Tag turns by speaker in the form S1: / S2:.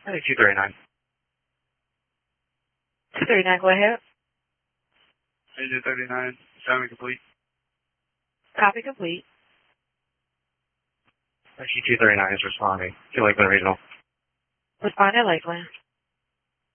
S1: I think 239.
S2: 239, go ahead.
S3: Agent 39, sounding complete.
S2: Copy complete.
S1: Actually, 239 is responding to Lakeland Regional.
S2: Respond at Lakeland.